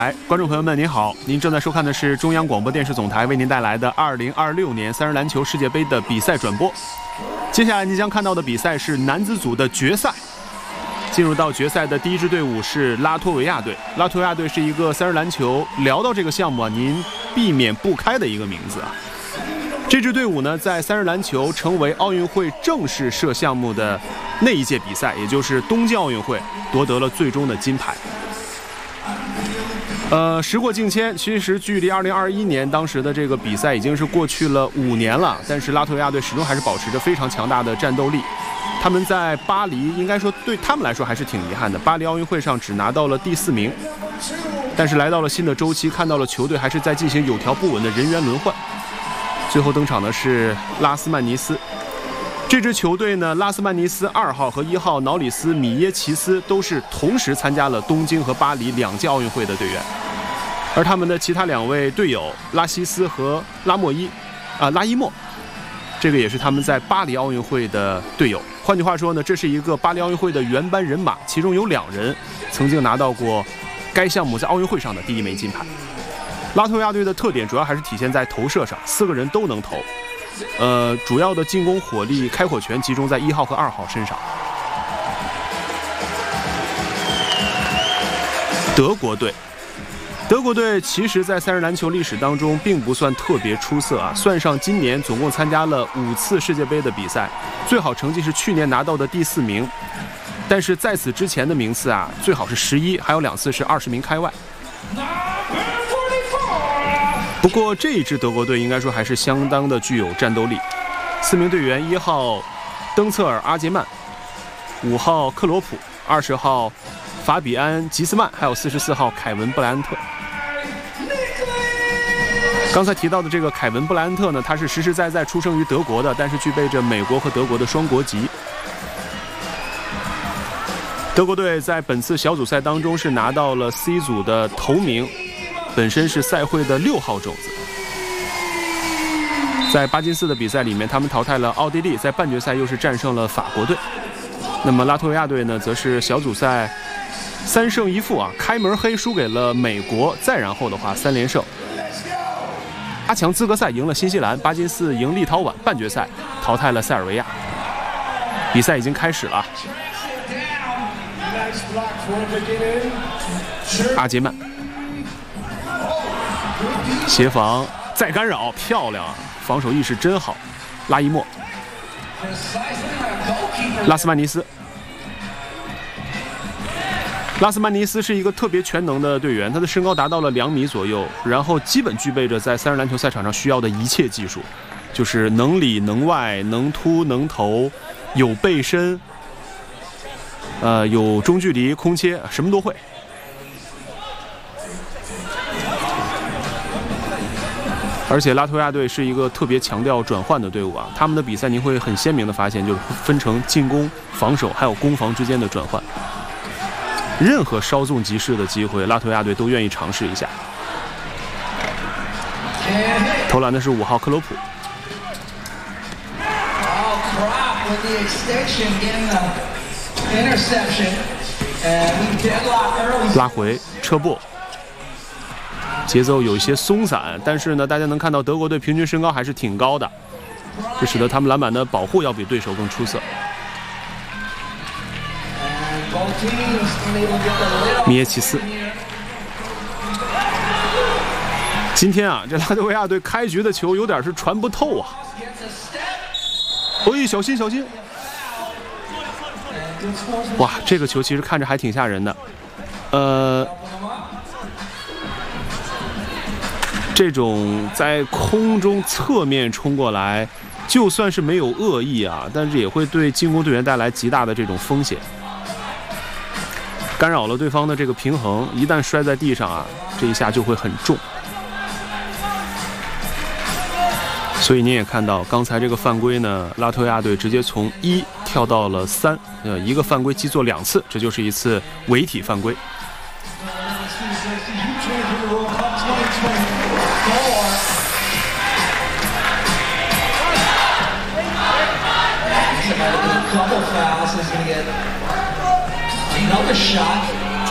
观众朋友们，您好，您正在收看的是中央广播电视总台为您带来的2026年三人篮球世界杯的比赛转播。接下来您将看到的比赛是男子组的决赛。进入到决赛的第一支队伍是拉脱维亚队。拉脱维亚队是一个三人篮球，聊到这个项目啊，您避免不开的一个名字啊。这支队伍呢，在三人篮球成为奥运会正式设项目的那一届比赛，也就是东京奥运会，夺得了最终的金牌。时过境迁，其实距离2021年当时的这个比赛已经是过去了5年了，但是拉脱维亚队始终还是保持着非常强大的战斗力。他们在巴黎，应该说对他们来说还是挺遗憾的，巴黎奥运会上只拿到了第4名。但是来到了新的周期，看到了球队还是在进行有条不紊的人员轮换。最后登场的是拉斯曼尼斯。这支球队呢，拉斯曼尼斯2号和1号瑙里斯米耶奇斯都是同时参加了东京和巴黎2届奥运会的队员，而他们的其他2位队友拉希斯和拉伊莫，这个也是他们在巴黎奥运会的队友。换句话说呢，这是一个巴黎奥运会的原班人马，其中有2人曾经拿到过该项目在奥运会上的第1枚金牌。拉脱维亚队的特点主要还是体现在投射上，4个人都能投。主要的进攻火力、开火权集中在1号和2号身上。德国队其实在三人篮球历史当中并不算特别出色啊，算上今年总共参加了5次世界杯的比赛，最好成绩是去年拿到的第4名，但是在此之前的名次啊，最好是11，还有2次是20名开外。不过这一支德国队应该说还是相当的具有战斗力，4名队员：1号登策尔阿杰曼，5号克罗普，20号法比安吉斯曼，还有44号凯文布莱恩特。刚才提到的这个凯文布莱恩特呢，他是实实在在出生于德国的，但是具备着美国和德国的双国籍。德国队在本次小组赛当中是拿到了 C 组的头名，本身是赛会的6号种子。在巴金斯的比赛里面，他们淘汰了奥地利，在半决赛又是战胜了法国队。那么拉脱维亚队呢，则是小组赛3胜1负啊，开门黑输给了美国，再然后的话3连胜。8强资格赛赢了新西兰，巴金斯赢立陶宛，半决赛淘汰了塞尔维亚。比赛已经开始了，阿杰曼协防再干扰，漂亮啊，防守意识真好。拉伊莫，拉斯曼尼斯是一个特别全能的队员，他的身高达到了2米左右，然后基本具备着在三人篮球赛场上需要的一切技术，就是能里能外，能突能投，有背身，有中距离空切，什么都会。而且拉脱维亚队是一个特别强调转换的队伍啊，他们的比赛您会很鲜明的发现，就是分成进攻、防守还有攻防之间的转换。任何稍纵即逝的机会，拉脱维亚队都愿意尝试一下。投篮的是5号克罗普。拉回车步，节奏有一些松散，但是呢，大家能看到德国队平均身高还是挺高的，这使得他们篮板的保护要比对手更出色。米耶奇斯，今天啊，这拉脱维亚队开局的球有点是传不透啊！小心！哇，这个球其实看着还挺吓人的。这种在空中侧面冲过来，就算是没有恶意啊，但是也会对进攻队员带来极大的这种风险。干扰了对方的这个平衡，一旦摔在地上啊，这一下就会很重。所以您也看到，刚才这个犯规呢，拉脱维亚队直接从1跳到了3，一个犯规记做2次，这就是一次违体犯规。 Another shot.